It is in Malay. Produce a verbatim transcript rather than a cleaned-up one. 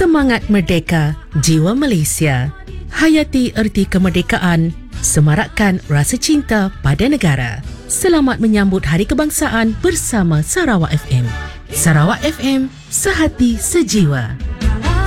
Semangat merdeka, jiwa Malaysia. Hayati erti kemerdekaan, semarakkan rasa cinta pada negara. Selamat menyambut Hari Kebangsaan bersama Sarawak F M. Sarawak F M, sehati sejiwa.